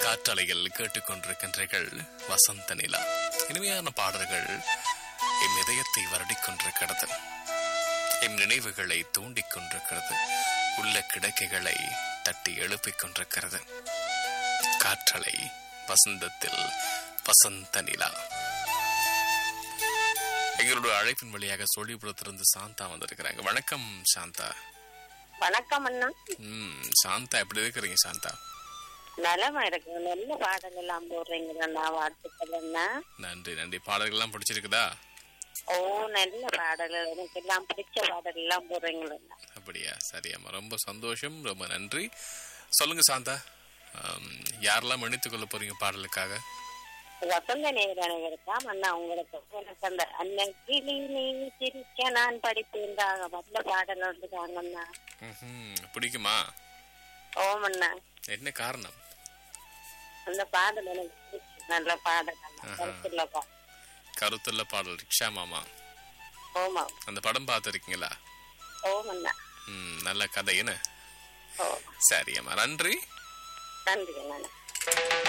காற்றலையில் கேட்டுக்கொண்டிருக்கின்றீர்கள் வசந்த நிலா. இனிமையான பாடல்கள் எம் இதயத்தை வருடிக் கொண்டிருக்கிறது, எம் நினைவுகளை தூண்டிக் கொண்டிருக்கிறது, உள்ள கிடக்கைகளை தட்டி எழுப்பிக் கொண்டிருக்கிறது. காற்றலை வசந்தத்தில் வசந்த நிலா. எங்களுடைய அழைப்பின் வழியாக சொல்லிபுரத்திலிருந்து சாந்தா வந்திருக்கிறாங்க. வணக்கம் சாந்தா. வணக்கம் அண்ணா. சாந்தா எப்படி இருக்கிறீங்க சாந்தா? நலமா இருக்கு. நல்ல பாடல் எல்லாம் போடுறீங்களா? வாழ்த்துக்கள் அண்ணா. நன்றி நன்றி. பாடல்கள் எல்லாம் பிடிச்சிருக்குதா? ஓ, நல்ல பாடல், எனக்கு எல்லாம் பிடிச்ச பாடல் எல்லாம் போடுறீங்களா? அப்படியா? சரியாம்மா, ரொம்ப சந்தோஷம், ரொம்ப நன்றி. சொல்லுங்க சாந்தா, யாரெல்லாம் இணைத்துக் கொள்ள போறீங்க பாடலுக்காக? வசந்த நேரம் அண்ணா. உங்களுக்கு எனக்கு அந்த அண்ணன் கிளி நீ சிரிக்க நான் படிப்பேன் நல்ல பாடல் வந்துட்டாங்க அண்ணா. பிடிக்குமா? ஓம் அண்ணா. என்ன காரணம்? அந்த பாடல் எனக்கு நல்ல பாடல், கருத்துள்ள பாடல். ரிக்ஷா மாமா. ஓமா. அந்த படம் பார்த்திருக்கீங்களா? ஓம் அண்ணா. நல்ல கதை என்ன? சரியாம்மா, நன்றி. நன்றி அண்ணா.